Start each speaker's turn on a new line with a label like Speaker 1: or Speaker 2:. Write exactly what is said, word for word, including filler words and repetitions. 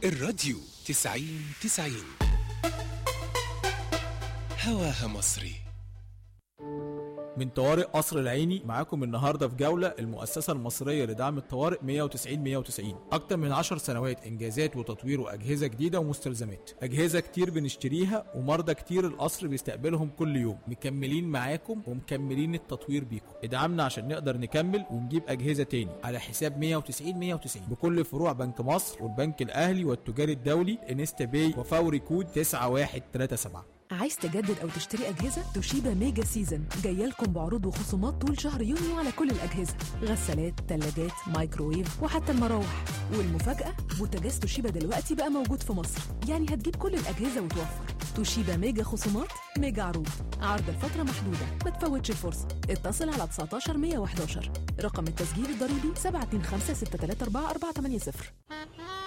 Speaker 1: الراديو تسعين تسعين هواها مصري.
Speaker 2: من طوارئ قصر العيني معاكم النهارده في جوله المؤسسه المصريه لدعم الطوارئ مية وتسعين مية وتسعين. اكتر من عشر سنوات انجازات وتطوير واجهزه جديده ومستلزمات، اجهزه كتير بنشتريها ومرضى كتير القصر بيستقبلهم كل يوم. مكملين معاكم ومكملين التطوير بيكم. ادعمنا عشان نقدر نكمل ونجيب اجهزه تاني على حساب مية وتسعين مية وتسعين بكل فروع بنك مصر والبنك الاهلي والتجاري الدولي انستا باي وفوري كود تسعة واحد تلاتة سبعة.
Speaker 3: عايز تجدد أو تشتري أجهزة؟ توشيبا ميجا سيزن جاية لكم بعروض وخصومات طول شهر يونيو على كل الأجهزة، غسالات، تلاجات، مايكرويف وحتى المراوح. والمفاجأة بوتاجاز توشيبا دلوقتي بقى موجود في مصر، يعني هتجيب كل الأجهزة وتوفر. توشيبا ميجا خصومات ميجا عروض، عرض الفترة محدودة، ما تفوتش الفرصة. اتصل على تسعتاشر مية وحداشر، رقم التسجيل الضريبي سبعة اتنين خمسة ستة تلاتة أربعة أربعة تمانية صفر.